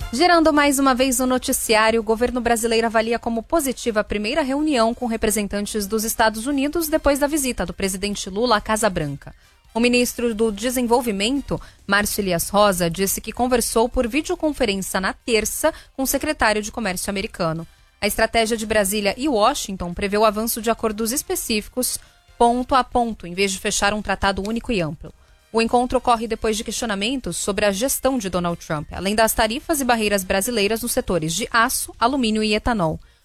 Girando mais uma vez o noticiário, o governo brasileiro avalia como positiva a primeira reunião com representantes dos Estados Unidos depois da visita do presidente Lula à Casa Branca. O ministro do Desenvolvimento, Márcio Elias Rosa, disse que conversou por videoconferência na terça com o secretário de Comércio americano. A estratégia de Brasília e Washington prevê o avanço de acordos específicos, ponto a ponto, em vez de fechar um tratado único e amplo. O encontro ocorre depois de questionamentos sobre a gestão de Donald Trump, além das tarifas e barreiras brasileiras nos setores de aço, alumínio e etanol.